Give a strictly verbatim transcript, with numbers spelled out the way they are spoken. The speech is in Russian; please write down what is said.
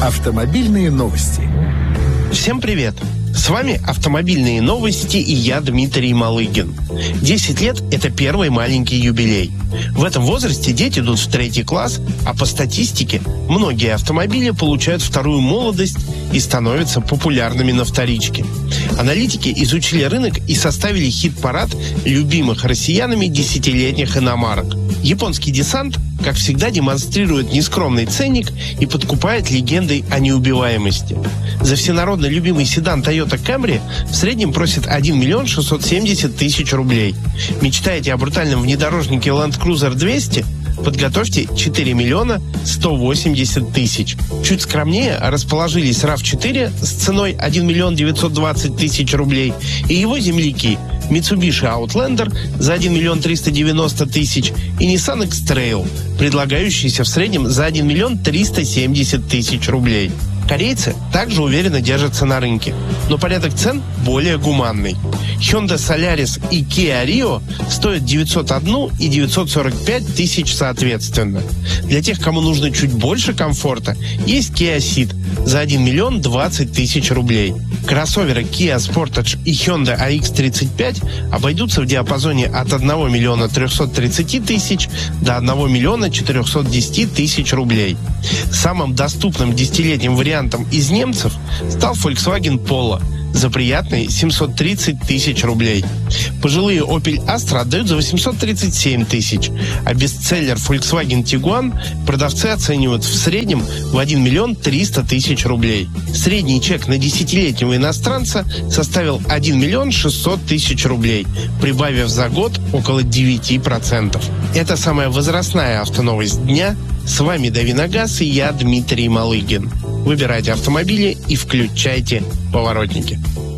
Автомобильные новости. Всем привет! С вами «Автомобильные новости» и я, Дмитрий Малыгин. десять лет – это первый маленький юбилей. В этом возрасте дети идут в третий класс, а по статистике многие автомобили получают вторую молодость и становятся популярными на вторичке. Аналитики изучили рынок и составили хит-парад любимых россиянами десятилетних иномарок. Японский десант, как всегда, демонстрирует нескромный ценник и подкупает легендой о неубиваемости. За всенародно любимый седан Toyota Camry в среднем просит один миллион шестьсот семьдесят тысяч рублей. Мечтаете о брутальном внедорожнике Land Cruiser двести? Подготовьте четыре миллиона сто восемьдесят тысяч. Чуть скромнее расположились рав четыре с ценой один миллион девятьсот двадцать тысяч рублей и его земляки Mitsubishi Outlander за один миллион триста девяносто тысяч и Nissan X-Trail, предлагающийся в среднем за один миллион триста семьдесят тысяч рублей. Корейцы также уверенно держатся на рынке, но порядок цен более гуманный. Hyundai Solaris и Kia Rio стоят девятьсот один и девятьсот сорок пять тысяч соответственно. Для тех, кому нужно чуть больше комфорта, есть Kia Ceed за один миллион двадцать тысяч рублей. Кроссоверы Kia Sportage и Hyundai эй икс тридцать пять обойдутся в диапазоне от одного миллиона трехсот тридцати тысяч до одного миллиона четырехсот десяти тысяч рублей. Самым доступным десятилетним вариантом из немцев стал Volkswagen Polo за приятные семьсот тридцать тысяч рублей. Пожилые Opel Astra отдают за восемьсот тридцать семь тысяч, а бестселлер Volkswagen Tiguan продавцы оценивают в среднем в один миллион триста тысяч рублей. Средний чек на десятилетнего иностранца составил один миллион шестьсот тысяч рублей, прибавив за год около девять процентов. Это самая возрастная автоновость дня. С вами Давиногаз и я, Дмитрий Малыгин. Выбирайте автомобили и включайте поворотники.